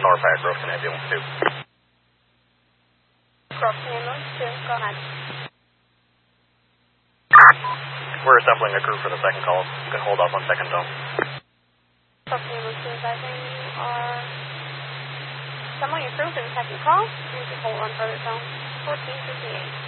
Tower Fire, Grove Canadian 2. Grove Canadian 2, go ahead. We're assembling a crew for the second call. You can hold off on second dome. Grove Canadian 2, advising you are assembling a crew for the second call. You can hold on further dome. 1458.